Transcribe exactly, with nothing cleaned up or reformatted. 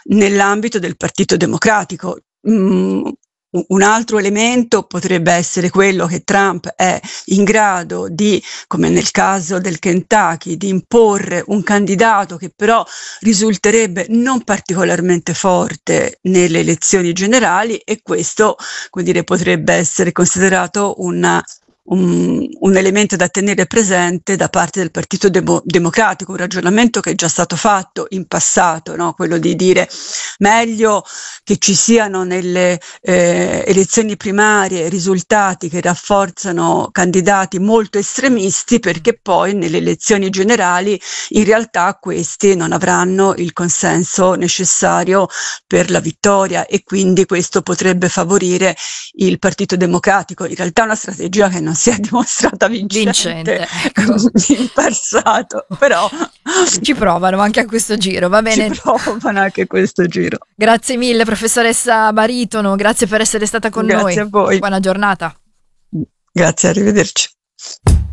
nell'ambito del Partito Democratico. Mm, Un altro elemento potrebbe essere quello che Trump è in grado di, come nel caso del Kentucky, di imporre un candidato che però risulterebbe non particolarmente forte nelle elezioni generali, e questo, come dire, potrebbe essere considerato una Un, un elemento da tenere presente da parte del Partito Demo- Democratico, un ragionamento che è già stato fatto in passato, no? Quello di dire meglio che ci siano nelle eh, elezioni primarie risultati che rafforzano candidati molto estremisti, perché poi nelle elezioni generali in realtà questi non avranno il consenso necessario per la vittoria, e quindi questo potrebbe favorire il Partito Democratico. In realtà è una strategia che non si è dimostrata vincente, Vincente, ecco. in passato, però ci provano anche a questo giro, va bene. Ci provano anche questo giro. Grazie mille professoressa Baritono, grazie per essere stata con Grazie noi. a voi. Buona giornata. Grazie, arrivederci.